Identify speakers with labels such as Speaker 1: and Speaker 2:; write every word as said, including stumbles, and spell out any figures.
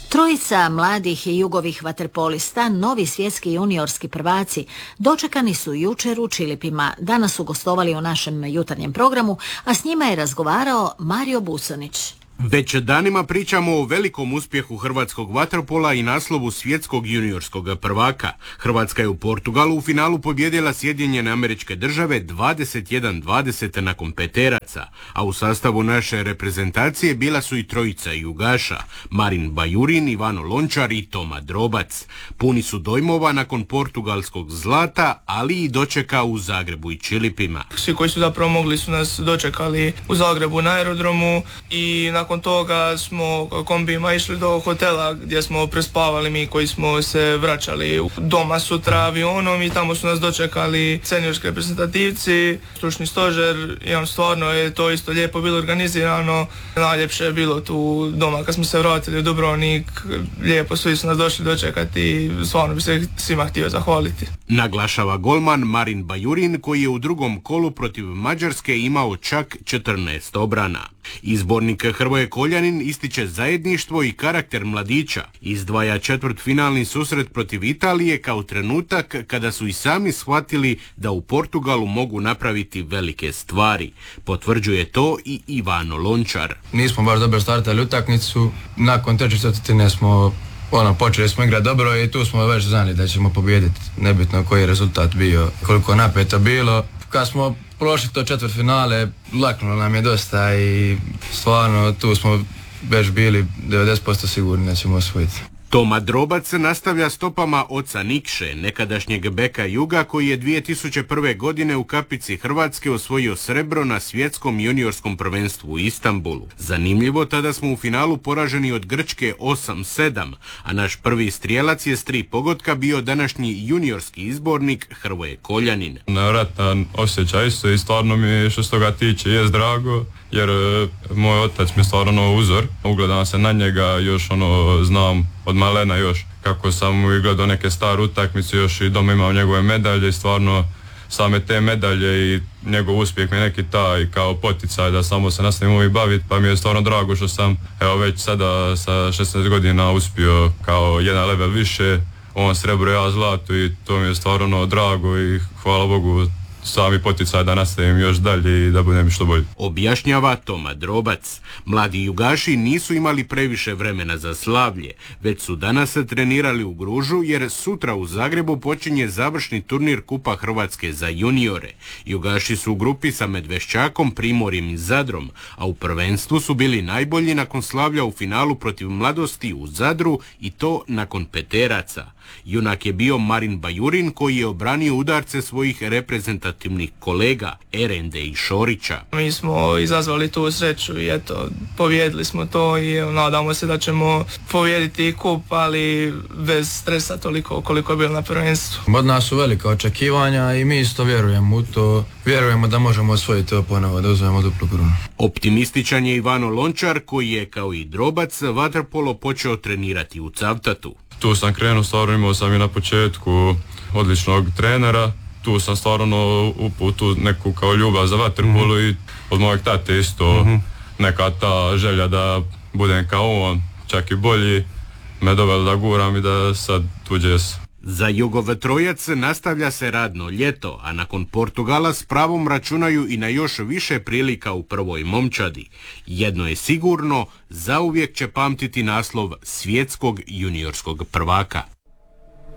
Speaker 1: Trojica mladih jugovih vaterpolista, novi svjetski juniorski prvaci, dočekani su jučer u Čilipima. Danas su gostovali u našem jutarnjem programu, a s njima je razgovarao Mario Busonić.
Speaker 2: Već danima pričamo o velikom uspjehu hrvatskog vaterpola i naslovu svjetskog juniorskog prvaka. Hrvatska je u Portugalu u finalu pobijedila Sjedinjene Američke Države dvadeset jedan dvadeset nakon peteraca, a u sastavu naše reprezentacije bila su i trojica jugaša, Marin Bajurin, Ivano Lončar i Toma Drobac. Puni su dojmova nakon portugalskog zlata, ali i dočeka u Zagrebu i Čilipima.
Speaker 3: Svi koji su zapravo mogli su nas dočekali u Zagrebu na aerodromu i nakon Nakon toga smo kombijima išli do hotela gdje smo prespavali mi koji smo se vraćali doma sutra avionom i tamo su nas dočekali seniorski reprezentativci, stručni stožer i on stvarno je to isto lijepo bilo organizirano. Najljepše je bilo tu doma kad smo se vratili u Dubrovnik, lijepo svi su nas došli dočekati i stvarno bi se svima htio zahvaliti.
Speaker 2: Naglašava golman Marin Bajurin koji je u drugom kolu protiv Mađarske imao čak četrnaest obrana. Izbornik Hrvoje Koljanin ističe zajedništvo i karakter mladića. Izdvaja četvrtfinalni susret protiv Italije kao trenutak kada su i sami shvatili da u Portugalu mogu napraviti velike stvari. Potvrđuje to i Ivano Lončar.
Speaker 4: Nismo baš dobro startali utakmicu, nakon te četvrtine smo Ono, počeli smo igrati dobro i tu smo već znali da ćemo pobijediti, nebitno koji je rezultat bio, koliko napeto bilo. Kad smo prošli to četvrtfinale, laknulo nam je dosta i stvarno tu smo već bili devedeset posto sigurni da ćemo osvojiti.
Speaker 2: Toma Drobac nastavlja stopama oca Nikše, nekadašnjeg beka Juga, koji je dvije tisuće prve. godine u kapici Hrvatske osvojio srebro na svjetskom juniorskom prvenstvu u Istanbulu. Zanimljivo, tada smo u finalu poraženi od Grčke osam sedam, a naš prvi strijelac je s tri pogotka bio današnji juniorski izbornik Hrvoje Koljanin.
Speaker 5: Nevjerojatan osjećaj isto i stvarno mi što se toga tiče jest drago, jer e, moj otac mi je stvarno uzor, ugledam se na njega, još ono znam od malena još kako sam gledao neke stare utakmice, još i doma imam njegove medalje i stvarno same te medalje i njegov uspjeh mi je neki taj kao poticaj da samo se nastavim ovim baviti, pa mi je stvarno drago što sam evo već sada sa šesnaest godina uspio kao jedan level više, on srebro, ja zlato i to mi je stvarno drago i hvala Bogu sami poticaj da nastavim još dalje i da budem što bolje.
Speaker 2: Objašnjava Toma Drobac. Mladi jugaši nisu imali previše vremena za slavlje, već su danas trenirali u Gružu jer sutra u Zagrebu počinje završni turnir Kupa Hrvatske za juniore. Jugaši su u grupi sa Medveščakom, Primorjem i Zadrom, a u prvenstvu su bili najbolji nakon slavlja u finalu protiv Mladosti u Zadru i to nakon peteraca. Junak je bio Marin Bajurin koji je obranio udarce svojih reprezentativnih kolega Erende i Šorića.
Speaker 3: Mi smo izazvali tu sreću i eto, pobijedili smo to i nadamo se da ćemo pobijediti kup, ali bez stresa toliko koliko je bilo na prvenstvu.
Speaker 4: Od nas su velika očekivanja i mi isto vjerujemo u to. Vjerujemo da možemo osvojiti to ponovo, da uzmemo duplu krunu.
Speaker 2: Optimističan je Ivano Lončar koji je kao i Drobac vaterpolo počeo trenirati u Cavtatu.
Speaker 5: Tu sam krenuo, stvarno imao sam i na početku odličnog trenera, tu sam stvarno upao tu neku kao ljubav za vaterpolo mm-hmm. i od mojeg tate isto mm-hmm. neka ta želja da budem kao on, čak i bolji, me dovela da guram i da sad tuđe se.
Speaker 2: Za Jugov trojac nastavlja se radno ljeto, a nakon Portugala s pravom računaju i na još više prilika u prvoj momčadi. Jedno je sigurno, zauvijek će pamtiti naslov svjetskog juniorskog prvaka.